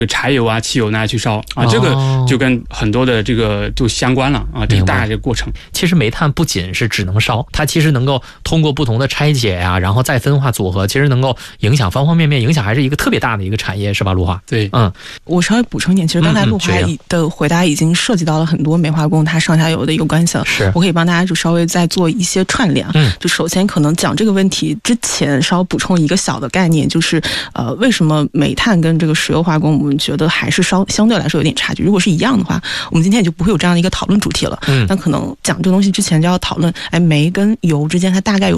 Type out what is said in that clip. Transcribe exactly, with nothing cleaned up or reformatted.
柴油啊、汽油呢去烧啊，这个就跟很多的这个就相关了啊，这个大概这个过程。 其实煤炭不仅是只能烧，它其实能够通过不同的拆解呀、啊，然后再分化组合，其实能够影响方方面面，影响还是一个特别大的一个产业，是吧，陆华？ 对， 嗯， 我稍微补充一点，其实刚才陆华的回答已经涉及到了很多煤化工它上下游的一个关系了。 是， 我可以帮大家就稍微再做一些串联。 嗯， 就首先可能讲这个问题之前，稍补充一个小的概念，就是呃，为什么煤炭跟这个石油化工，我们觉得还是稍相对来说有点差距。如果是一样的话，我们今天也就不会有这样的一个讨论主题了。 嗯， 那可能讲这个东西之前就要讨论，哎，煤跟油之间它大概有